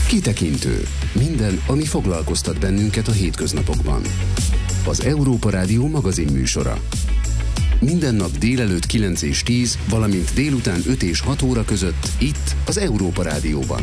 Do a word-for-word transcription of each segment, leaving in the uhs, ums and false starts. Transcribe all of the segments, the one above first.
Kitekintő. Minden, ami foglalkoztat bennünket a hétköznapokban. Az Európa Rádió magazin műsora. Minden nap délelőtt kilenc és tíz, valamint délután öt és hat óra között itt az Európa Rádióban.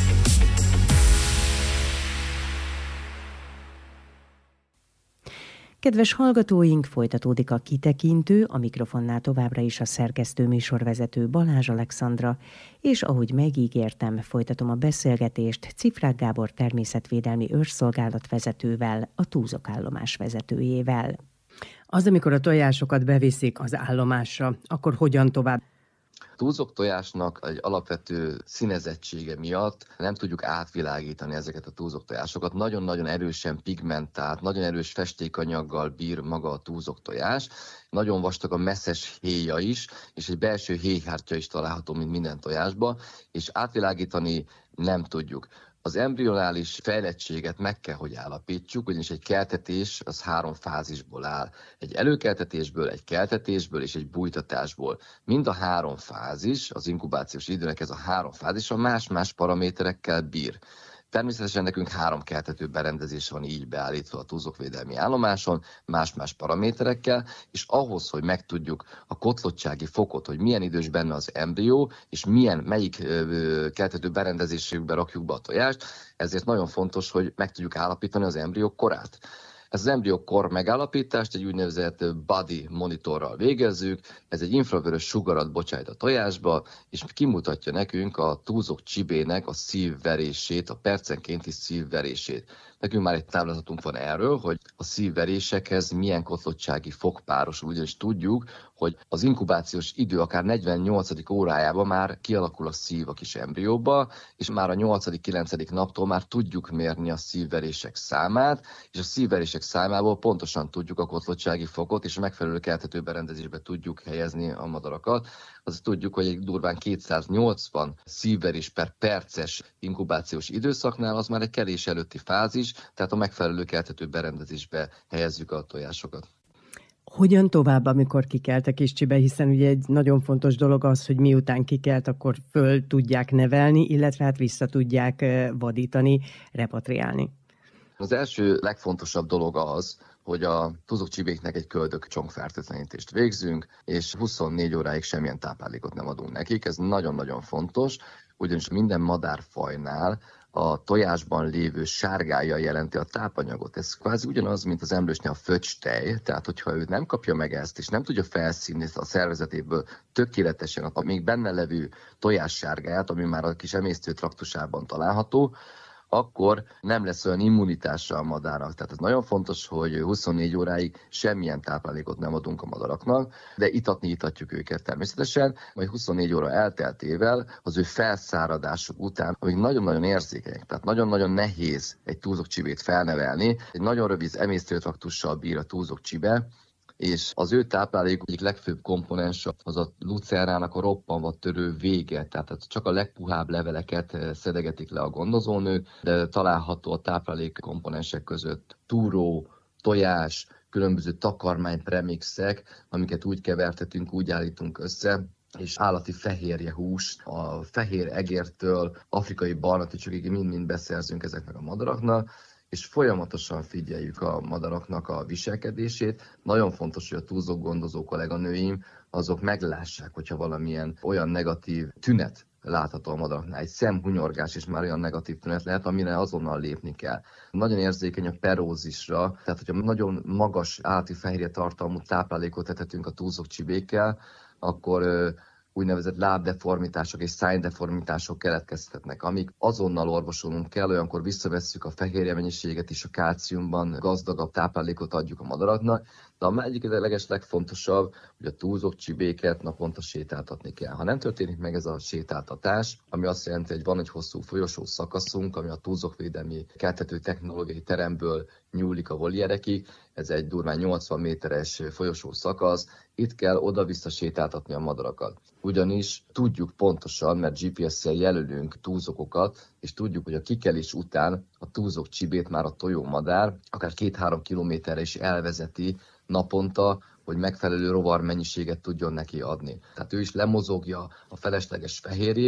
Kedves hallgatóink, folytatódik a Kitekintő, a mikrofonnál továbbra is a szerkesztő műsorvezető Balázs Alexandra, és ahogy megígértem, folytatom a beszélgetést Cifrák Gábor természetvédelmi őrszolgálat vezetővel, a túzok állomás vezetőjével. Az, amikor a tojásokat beviszik az állomásra, akkor hogyan tovább? A túzok tojásnak egy alapvető színezettsége miatt nem tudjuk átvilágítani ezeket a túzok tojásokat. Nagyon-nagyon erősen pigmentált, nagyon erős festékanyaggal bír maga a túzok tojás. Nagyon vastag a messzes héja is, és egy belső héjhártya is található, mint minden tojásban, és átvilágítani nem tudjuk. Az embrionális fejlettséget meg kell, hogy állapítsuk, ugyanis egy keltetés az három fázisból áll. Egy előkeltetésből, egy keltetésből és egy bújtatásból. Mind a három fázis, az inkubációs időnek ez a három fázis, a más-más paraméterekkel bír. Természetesen nekünk három keltető berendezés van így beállítva a túzokvédelmi állomáson, más-más paraméterekkel, és ahhoz, hogy megtudjuk a kotlottsági fokot, hogy milyen idős benne az embrió, és milyen, melyik ö, keltető berendezésükbe rakjuk be a tojást, ezért nagyon fontos, hogy meg tudjuk állapítani az embrió korát. Ez az embrió kor megállapítást egy úgynevezett body monitorral végezzük, ez egy infravörös sugarat bocsájt a tojásba, és kimutatja nekünk a túzok csibének a szívverését, a percenkénti szívverését. Nekünk már egy táblázatunk van erről, hogy a szívverésekhez milyen kotlottsági fok párosul, ugyanis tudjuk, hogy az inkubációs idő akár negyvennyolcadik órájában már kialakul a szív a kis embrióba, és már a nyolcadik-kilencedik naptól már tudjuk mérni a szívverések számát, és a szívverések számából pontosan tudjuk a kotlottsági fokot, és a megfelelő keltető berendezésbe tudjuk helyezni a madarakat. Azt tudjuk, hogy egy durván kétszáznyolcvan szívverés per perces inkubációs időszaknál az már egy kelés előtti fázis, tehát a megfelelő keltető berendezésbe helyezzük a tojásokat. Hogyan tovább, amikor kikelt a kis csibe, hiszen ugye egy nagyon fontos dolog az, hogy miután kikelt, akkor föl tudják nevelni, illetve hát vissza tudják vadítani, repatriálni. Az első legfontosabb dolog az, hogy a túzokcsibéknek egy köldök csonkfertőtlenítést végzünk, és huszonnégy óráig semmilyen táplálékot nem adunk nekik. Ez nagyon-nagyon fontos, ugyanis minden madárfajnál a tojásban lévő sárgája jelenti a tápanyagot. Ez kvázi ugyanaz, mint az emlősnél a föcstej, tehát hogyha ő nem kapja meg ezt, és nem tudja felszínni a szervezetéből tökéletesen a még benne levő tojássárgáját, ami már a kis emésztőtraktusában található, akkor nem lesz olyan immunitása a madárnak. Tehát ez nagyon fontos, hogy huszonnégy óráig semmilyen táplálékot nem adunk a madaraknak, de itatni itatjuk őket természetesen, majd huszonnégy óra elteltével az ő felszáradásuk után, amik nagyon-nagyon érzékenyek, tehát nagyon-nagyon nehéz egy túzokcsibét felnevelni, egy nagyon rövid emésztőtraktussal bír a túzokcsibe, és az ő táplálék egyik legfőbb komponens az a lucernának a roppanva törő vége, tehát csak a legpuhább leveleket szedegetik le a gondozónők, de található a táplálék komponensek között túró, tojás, különböző takarmány premixek, amiket úgy kevertetünk, úgy állítunk össze, és állati fehérje hús, a fehér egértől, afrikai barnatöcsökig mind-mind beszerzünk ezeknek a madaraknak, és folyamatosan figyeljük a madaraknak a viselkedését. Nagyon fontos, hogy a túzok gondozó kolléganőim azok meglássák, hogyha valamilyen olyan negatív tünet látható a madaraknál. Egy szemhunyorgás is már olyan negatív tünet lehet, amire azonnal lépni kell. Nagyon érzékeny a perózisra, tehát hogyha nagyon magas állati fehérje tartalmú táplálékot etetünk a túzokcsibékkel, akkor úgynevezett lábdeformitások és szárnydeformitások keletkezhetnek, amik azonnal orvosolnunk kell, olyankor visszavesszük a fehérje mennyiséget és a kálciumban gazdagabb táplálékot adjuk a madaraknak, de a egyik leges legfontosabb, hogy a túzokcsibéket naponta sétáltatni kell. Ha nem történik meg ez a sétáltatás, ami azt jelenti, hogy van egy hosszú folyosó szakaszunk, ami a túzokvédelmi keltető technológiai teremből nyúlik a volierekig, ez egy durván nyolcvan méteres folyosó szakasz, itt kell oda-vissza sétáltatni a madarakat. Ugyanis tudjuk pontosan, mert gé pé es-szel jelölünk túzokokat, és tudjuk, hogy a kikelés után a túzokcsibét már a tojómadár akár két-három kilométerre is elvezeti naponta, hogy megfelelő rovar mennyiséget tudjon neki adni. Tehát ő is lemozogja a felesleges fehérjét,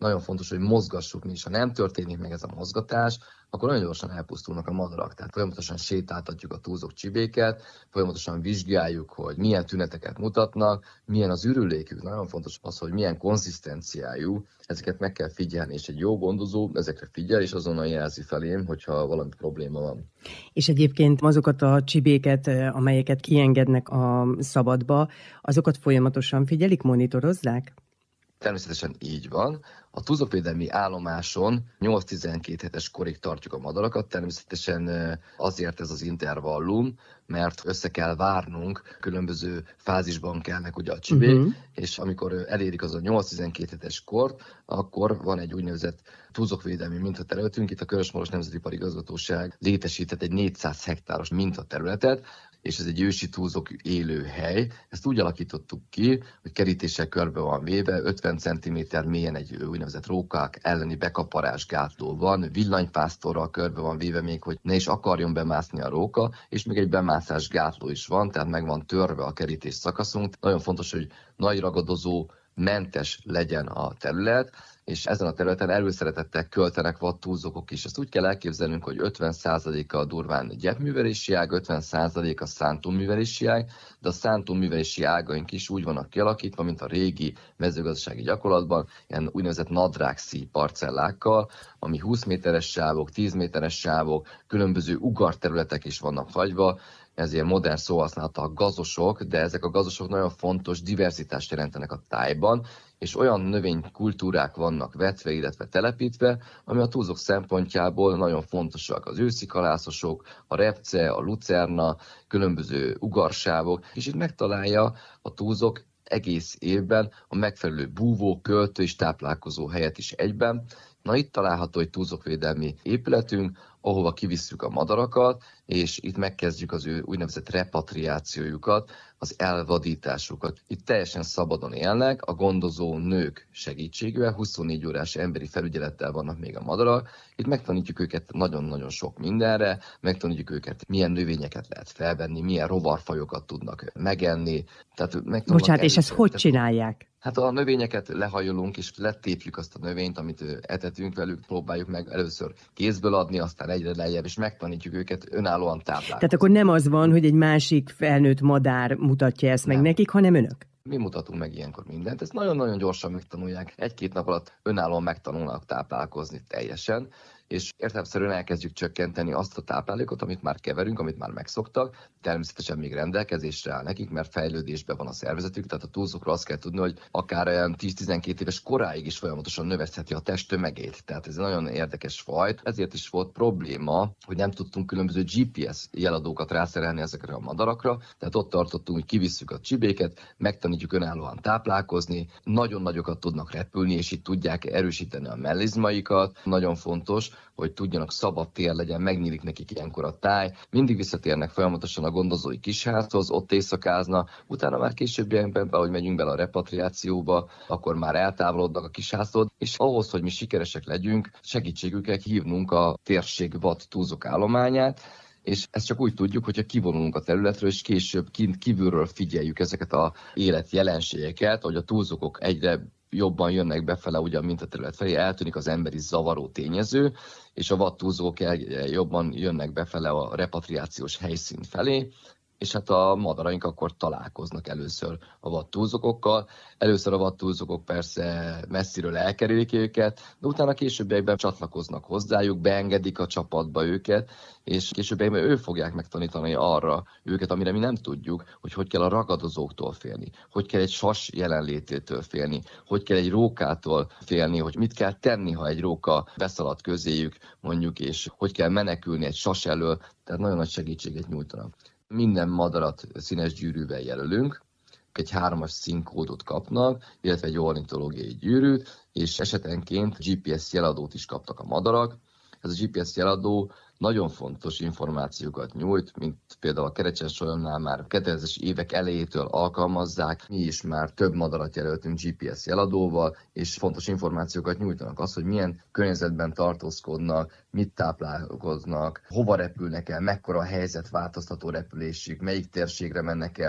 nagyon fontos, hogy mozgassuk mi is. Ha nem történik meg ez a mozgatás, akkor nagyon gyorsan elpusztulnak a madarak. Tehát folyamatosan sétáltatjuk a túzok csibéket, folyamatosan vizsgáljuk, hogy milyen tüneteket mutatnak, milyen az ürülékük. Nagyon fontos az, hogy milyen konzisztenciájú, ezeket meg kell figyelni, és egy jó gondozó ezekre figyel, és azonnal jelzi felém, hogyha valami probléma van. És egyébként azokat a csibéket, amelyeket kiengednek a szabadba, azokat folyamatosan figyelik, monitorozzák? Természetesen így van. A túzokvédelmi állomáson nyolc-tizenkét hetes korig tartjuk a madarakat, természetesen azért ez az intervallum, mert össze kell várnunk, különböző fázisban kelnek ugye a csibék, uh-huh. és amikor elérik az a nyolc-tizenkét hetes kort, akkor van egy úgynevezett túzokvédelmi mintaterületünk, itt a Körös-Maros Nemzeti Park Igazgatóság létesített egy négyszáz hektáros mintaterületet, és ez egy ősi túzok élő hely. Ezt úgy alakítottuk ki, hogy kerítéssel körbe van véve, ötven centiméter mélyen egy úgynevezett rókák elleni bekaparás gátló van, villanypásztorral körbe van véve még, hogy ne is akarjon bemászni a róka, és még egy bemászás gátló is van, tehát meg van törve a kerítés szakaszunk. Nagyon fontos, hogy nagy ragadozó mentes legyen a terület, és ezen a területen előszeretettel költenek vattúzokok is. Ezt úgy kell elképzelnünk, hogy ötven százaléka a durván gyepművelési ág, ötven százaléka szántóművelési ág, de a szántóművelési ágaink is úgy vannak kialakítva, mint a régi mezőgazdasági gyakorlatban, ilyen úgynevezett nadrágszíj parcellákkal, ami húsz méteres sávok, tíz méteres sávok, különböző ugarterületek is vannak fagyva, ez ilyen modern szóhasználata a gazosok, de ezek a gazosok nagyon fontos diverzitást jelentenek a tájban, és olyan növénykultúrák vannak vetve, illetve telepítve, ami a túzok szempontjából nagyon fontosak. Az őszi kalászosok, a repce, a lucerna, különböző ugarsávok, és itt megtalálja a túzok egész évben a megfelelő búvó, költő és táplálkozó helyet is egyben. Na itt található egy túzokvédelmi épületünk, ahova kivisszük a madarakat, és itt megkezdjük az ő úgynevezett repatriációjukat, az elvadításukat. Itt teljesen szabadon élnek, a gondozó nők segítségével, huszonnégy órás emberi felügyelettel vannak még a madarak. Itt megtanítjuk őket nagyon-nagyon sok mindenre, megtanítjuk őket, milyen növényeket lehet felvenni, milyen rovarfajokat tudnak megenni. Tehát Bocsánat, és ezt hogy csinálják? Hát a növényeket lehajolunk, és letépjük azt a növényt, amit etetünk velük, próbáljuk meg először kézből adni, aztán egyre lejjebb, és megtanítjuk őket önállóan táplálkozni. Tehát akkor nem az van, hogy egy másik felnőtt madár mutatja ezt nem. meg nekik, hanem önök? Mi mutatunk meg ilyenkor mindent. Ezt nagyon-nagyon gyorsan megtanulják. Egy-két nap alatt önállóan megtanulnak táplálkozni teljesen, és értelemszerűen elkezdjük csökkenteni azt a táplálékot, amit már keverünk, amit már megszoktak. Természetesen még rendelkezésre áll nekik, mert fejlődésben van a szervezetük, tehát a túlzókról azt kell tudni, hogy akár tíz-tizenkét éves koráig is folyamatosan növezheti a testtömegét. Tehát ez egy nagyon érdekes fajt. Ezért is volt probléma, hogy nem tudtunk különböző gé pé es jeladókat rászerelni ezekre a madarakra. Tehát ott tartottunk, hogy kivisszük a csibéket, megtanítjuk önállóan táplálkozni, nagyon nagyokat tudnak repülni, és itt tudják erősíteni a mellizmaikat. Nagyon fontos, hogy tudjanak, szabad tér legyen, megnyílik nekik ilyenkor a táj. Mindig visszatérnek folyamatosan a gondozói kisházhoz, ott éjszakáznak, utána már későbbiekben, ahogy megyünk bele a repatriációba, akkor már eltávolodnak a kisháztól, és ahhoz, hogy mi sikeresek legyünk, segítségükkel hívnunk a térség vad túzok állományát, és ezt csak úgy tudjuk, hogyha kivonulunk a területről, és később kint kívülről figyeljük ezeket az életjelenségeket, hogy a túzokok egyre jobban jönnek befele, ugyan mint a terület felé, eltűnik az emberi zavaró tényező, és a vattúzók jobban jönnek befele a repatriációs helyszín felé, és hát a madaraink akkor találkoznak először a vattúzokokkal. Először a vattúzokok persze messziről elkerülik őket, de utána későbbiekben csatlakoznak hozzájuk, beengedik a csapatba őket, és későbbiekben ő fogják megtanítani arra őket, amire mi nem tudjuk, hogy hogy kell a ragadozóktól félni, hogy kell egy sas jelenlététől félni, hogy kell egy rókától félni, hogy mit kell tenni, ha egy róka beszalad közéjük mondjuk, és hogy kell menekülni egy sas elől, tehát nagyon nagy segítséget nyújtanak. Minden madarat színes gyűrűvel jelölünk, egy hármas színkódot kapnak, illetve egy ornitológiai gyűrűt, és esetenként gé pé es jeladót is kaptak a madarak. Ez a gé pé es jeladó nagyon fontos információkat nyújt, mint például a kerecsensolyonnál már kétezres évek elejétől alkalmazzák. Mi is már több madarat jelöltünk gé pé es jeladóval, és fontos információkat nyújtanak. Az, hogy milyen környezetben tartózkodnak, mit táplálkoznak, hova repülnek el, mekkora a helyzet változtató repülésük, melyik térségre mennek el,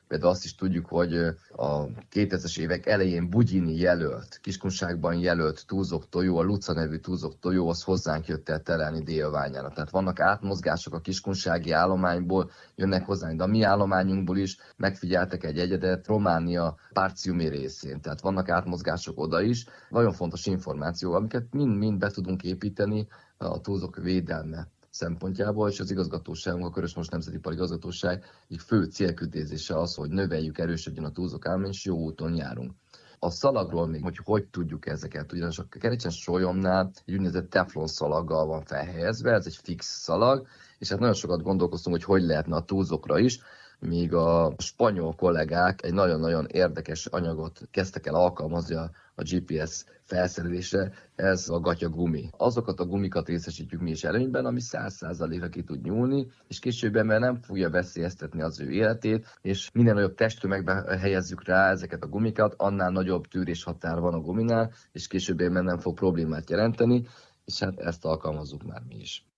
Például azt is tudjuk, hogy a kétezres évek elején Bugyini jelölt, Kiskunságban jelölt túzok tojó, a Luca nevű túzok tojó, az hozzánk jött el terelni Dél-Ványára. Tehát vannak átmozgások a kiskunsági állományból, jönnek hozzánk, de a mi állományunkból is megfigyeltek egy egyedet Románia Párciumi részén. Tehát vannak átmozgások oda is. Nagyon fontos információ, amiket mind-mind be tudunk építeni a túzok védelme szempontjából, és az igazgatóságunk, a Körös-Maros Nemzeti Igazgatóság egyik fő célkütőzése az, hogy növeljük, erősödjön a túzok állomány, és jó úton járunk. A szalagról még, hogy hogy tudjuk ezeket, ugyanis a Kerécses sólyomnál egy úgynevezett teflon szalaggal van felhelyezve, ez egy fix szalag, és hát nagyon sokat gondolkoztunk, hogy hogy lehetne a túzokra is, míg a spanyol kollégák egy nagyon-nagyon érdekes anyagot kezdtek el alkalmazni a, a gé pé es felszerelésre, ez a gatyagumi. Azokat a gumikat részesítjük mi is előnyben, ami száz százalékra ki tud nyúlni, és később ember nem fogja veszélyeztetni az ő életét, és minél nagyobb testtömegbe helyezzük rá ezeket a gumikat, annál nagyobb tűréshatár van a guminál, és később ember nem fog problémát jelenteni, és hát ezt alkalmazzuk már mi is.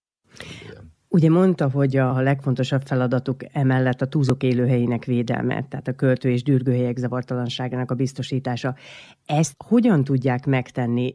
Ugye mondta, hogy a legfontosabb feladatuk emellett a túzok élőhelyének védelme, tehát a költő- és dürgőhelyek zavartalanságának a biztosítása. Ezt hogyan tudják megtenni?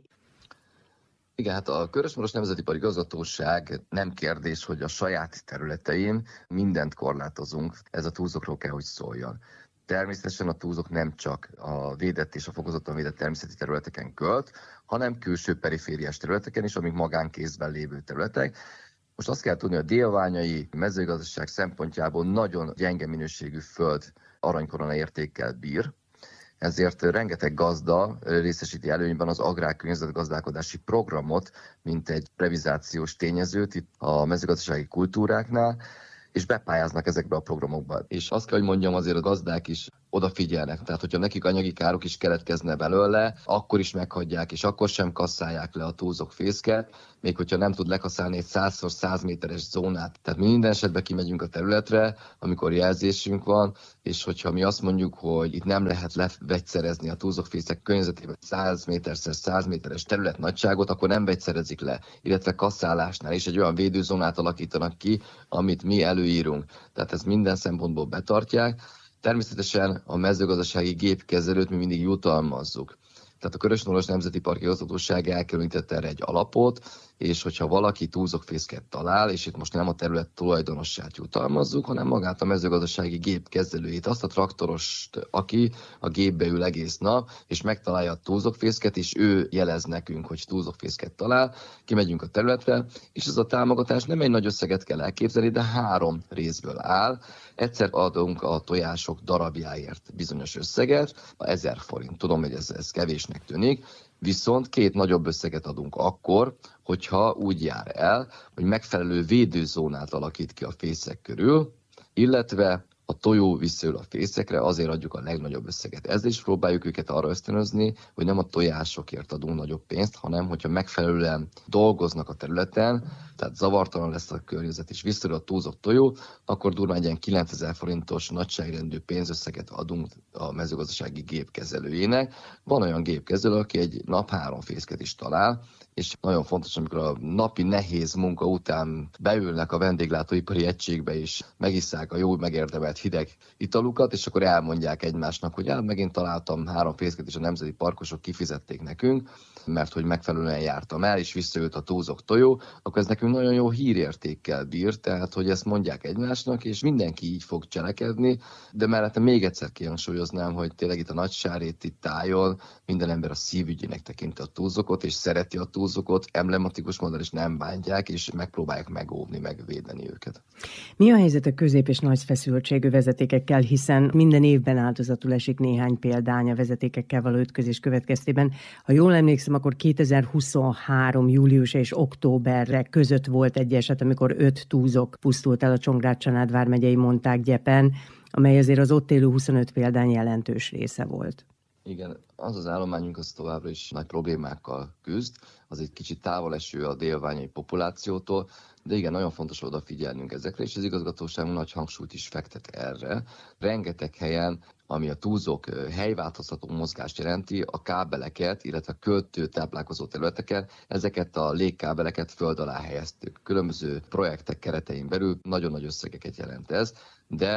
Igen, hát a Körös-Maros Nemzeti Park Igazgatóság nem kérdés, hogy a saját területein mindent korlátozunk, ez a túzokról kell, hogy szóljon. Természetesen a túzok nem csak a védett és a fokozottan védett természeti területeken költ, hanem külső perifériás területeken is, amik magánkézben lévő területek. Most azt kell tudni, hogy a dél-ványai mezőgazdaság szempontjából nagyon gyenge minőségű föld aranykorona értékkel bír, ezért rengeteg gazda részesíti előnyben az agrárkörnyezetgazdálkodási programot, mint egy revizációs tényezőt itt a mezőgazdasági kultúráknál, és bepályáznak ezekbe a programokba. És azt kell, hogy mondjam, azért a gazdák is odafigyelnek. Tehát, hogyha nekik anyagi károk is keletkezne belőle, akkor is meghagyják, és akkor sem kasszálják le a túzok fészket, még hogyha nem tud lekaszálni egy százszor száz méteres zónát. Tehát mi minden esetben kimegyünk a területre, amikor jelzésünk van, és hogyha mi azt mondjuk, hogy itt nem lehet levegyszerezni a túzok fészek környezetében száz méterszer száz méteres terület nagyságot, akkor nem vegyszerezik le, illetve kasszálásnál is egy olyan védőzónát alakítanak ki, amit mi előírunk. Tehát ezt minden szempontból betartják. Természetesen a mezőgazdasági gépkezelőt mi mindig jutalmazzuk. Tehát a Körös-Maros Nemzeti Park Igazgatóság elkülönített erre egy alapot, és hogyha valaki túzokfészket talál, és itt most nem a terület tulajdonossát jutalmazzuk, hanem magát a mezőgazdasági gépkezelőjét, azt a traktorost, aki a gépbe ül egész nap, és megtalálja a túzokfészket, és ő jelez nekünk, hogy túzokfészket talál, kimegyünk a területre, és ez a támogatás nem egy nagy összeget kell elképzelni, de három részből áll. Egyszer adunk a tojások darabjáért bizonyos összeget, ezer forint. Tudom, hogy ez, ez kevésnek tűnik, viszont két nagyobb összeget adunk akkor, hogyha úgy jár el, hogy megfelelő védőzónát alakít ki a fészek körül, illetve a tojó visszaül a fészekre, azért adjuk a legnagyobb összeget. Ezzel is próbáljuk őket arra ösztönözni, hogy nem a tojásokért adunk nagyobb pénzt, hanem hogyha megfelelően dolgoznak a területen, tehát zavartalan lesz a környezet és visszaül a túlzott tojó, akkor durván egy ilyen kilencezer forintos nagyságrendű pénzösszeget adunk a mezőgazdasági gépkezelőjének. Van olyan gépkezelő, aki egy nap három fészket is talál, és nagyon fontos, amikor a napi nehéz munka után beülnek a vendéglátóipari egységbe, és megisszák a jó megérdemelt hideg italukat, és akkor elmondják egymásnak, hogy hát megint találtam három fészket, és a nemzeti parkosok kifizették nekünk, mert hogy megfelelően jártam el, és visszajött a túzok tojó, akkor ez nekünk nagyon jó hírértékkel bír, tehát hogy ezt mondják egymásnak, és mindenki így fog cselekedni, de mellette még egyszer kihangsúlyoznám, hogy tényleg itt a Nagysáréti tájon minden ember a szívügyének tekinti a túzokot, és szereti a túzokot, emblematikus módon is nem bántják, és megpróbálják megóvni, megvédeni őket. Mi a helyzet a közép- és nagy feszültségű vezetékekkel, hiszen minden évben áldozatul esik néhány példány a vezetékekkel való ütközés következtében. Ha jól emlékszem, akkor kétezer-huszonhárom július és októberre között volt egy eset, amikor öt túzok pusztult el a Csongrád-Csanád vármegyei Montág-gyepen, amely azért az ott élő huszonöt példány jelentős része volt. Igen, az az állományunk az továbbra is nagy problémákkal küzd, az egy kicsit távol eső a dél-ványai populációtól, de igen, nagyon fontos odafigyelnünk ezekre, és az igazgatóságunk nagy hangsúlyt is fektet erre. Rengeteg helyen, ami a túzok helyváltoztató mozgást jelenti, a kábeleket, illetve a költő táplálkozó területeken, ezeket a légkábeleket föld alá helyeztük. Különböző projektek keretein belül nagyon nagy összegeket jelent ez, de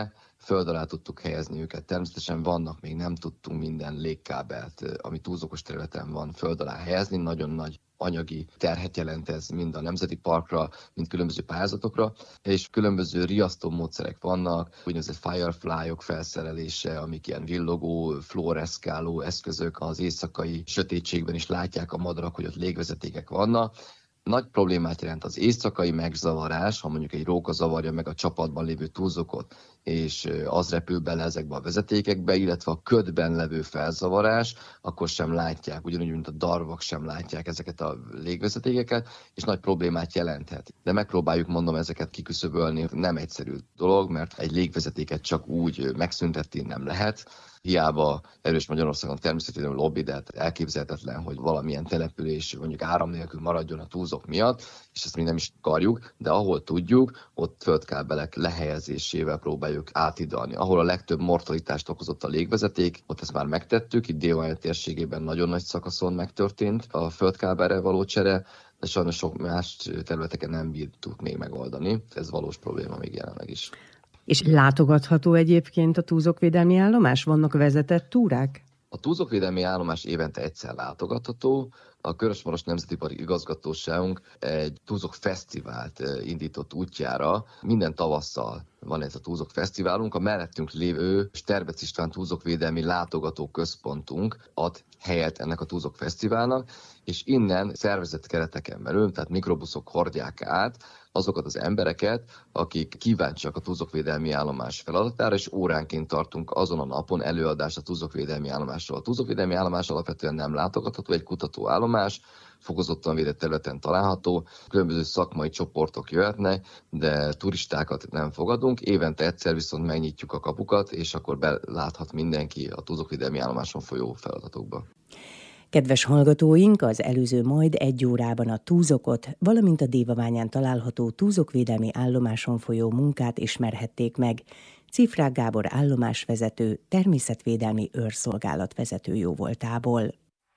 föld alá tudtuk helyezni őket. Természetesen vannak, még nem tudtunk minden légkábelt, ami túlzókos területen van, föld alá helyezni. Nagyon nagy anyagi terhet jelent ez mind a nemzeti parkra, mind különböző pályázatokra, és különböző riasztó módszerek vannak, úgynevezett firefly-ok felszerelése, amik ilyen villogó, fluoreszkáló eszközök, az éjszakai sötétségben is látják a madarak, hogy ott légvezetékek vannak. Nagy problémát jelent az éjszakai megzavarás, ha mondjuk egy róka zavarja meg a csapatban lévő túlzokot, és az repül bele ezekbe a vezetékekbe, illetve a ködben levő felzavarás, akkor sem látják, ugyanúgy, mint a darvak sem látják ezeket a légvezetékeket, és nagy problémát jelenthet. De megpróbáljuk, mondom, ezeket kiküszöbölni, nem egyszerű dolog, mert egy légvezetéket csak úgy megszüntetni nem lehet. Hiába erős Magyarországon természetesen lobby, de elképzelhetetlen, hogy valamilyen település mondjuk áram nélkül maradjon a túlzók miatt, és ezt mi nem is akarjuk, de ahol tudjuk, ott földkábelek lehelyezésével próbáljuk átidalni. Ahol a legtöbb mortalitást okozott a légvezeték, ott ezt már megtettük, itt Dél-Vajna térségében nagyon nagy szakaszon megtörtént a földkábelre való csere, de sajnos sok más területeken nem bírtuk még megoldani. Ez valós probléma még jelenleg is. És látogatható egyébként a túlzókvédelmi állomás? Vannak vezetett túrák? A túlzókvédelmi állomás évente egyszer látogatható. A Körösmaros Nemzeti Park igazgatóságunk egy túlzók fesztivált indított útjára. Minden tavasszal van ez a túlzók fesztiválunk. A mellettünk lévő Sterbec István túlzókvédelmi látogató központunk ad helyet ennek a túlzók fesztiválnak, és innen szervezett kereteken belül, tehát mikrobuszok hordják át azokat az embereket, akik kíváncsiak a túlzókvédelmi állomás feladatára, és óránként tartunk azon a napon előadást a túlzókvédelmi állomásról. A túlzókvédelmi állomás alapvetően nem látogatható, egy kutatóállomás, fokozottan védett területen található, különböző szakmai csoportok jöhetnek, de turistákat nem fogadunk. Évente egyszer viszont megnyitjuk a kapukat, és akkor beláthat mindenki a túlzókvédelmi állomáson folyó feladatokba. Kedves hallgatóink, az előző majd egy órában a túzokot, valamint a Dévabányán található túzokvédelmi állomáson folyó munkát ismerhették meg. Cifrák Gábor állomásvezető, természetvédelmi őrszolgálat vezető jóvoltából.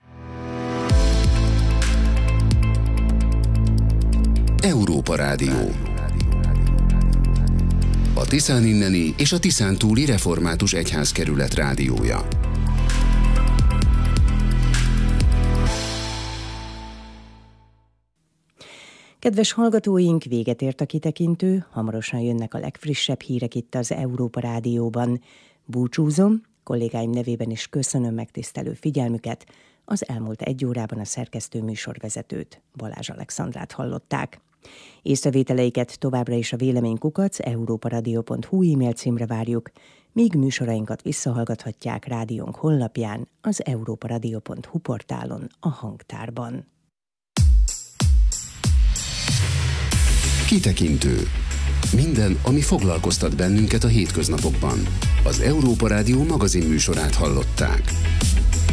Európa Rádió. A Tiszán inneni és a Tiszán túli református egyházkerület rádiója. Kedves hallgatóink, véget ért a kitekintő, hamarosan jönnek a legfrissebb hírek itt az Európa Rádióban. Búcsúzom, kollégáim nevében is köszönöm megtisztelő figyelmüket. Az elmúlt egy órában a szerkesztő műsorvezetőt, Balázs Alexandrát hallották. Észrevételeiket továbbra is a véleménykukac európaradio pont hu e-mail címre várjuk, míg műsorainkat visszahallgathatják rádiónk honlapján, az európaradio pont hu portálon, a hangtárban. Kitekintő. Minden, ami foglalkoztat bennünket a hétköznapokban. Az Európa Rádió magazin műsorát hallották.